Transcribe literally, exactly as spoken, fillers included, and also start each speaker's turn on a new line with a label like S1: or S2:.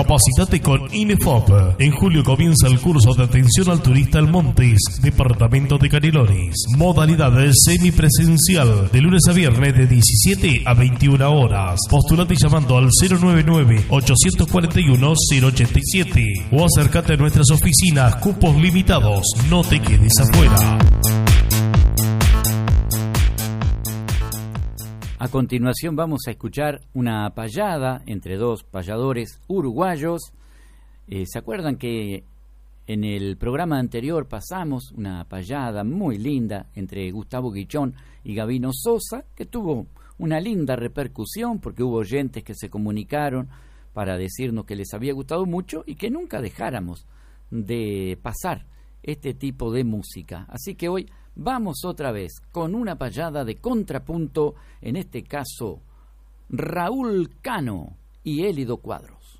S1: Capacitate con INEFOP. En julio comienza el curso de atención al turista El Montes, departamento de Canelones. Modalidad semipresencial, de lunes a viernes de diecisiete a veintiuna horas. Postulate llamando al cero noventa y nueve, ochocientos cuarenta y uno, cero ochenta y siete o acércate a nuestras oficinas. Cupos limitados, no te quedes afuera.
S2: A continuación vamos a escuchar una payada entre dos payadores uruguayos. Eh, ¿Se acuerdan que en el programa anterior pasamos una payada muy linda entre Gustavo Guichón y Gabino Sosa, que tuvo una linda repercusión porque hubo oyentes que se comunicaron para decirnos que les había gustado mucho y que nunca dejáramos de pasar este tipo de música? Así que hoy vamos otra vez con una payada de contrapunto, en este caso Raúl Cano y Élido Cuadros.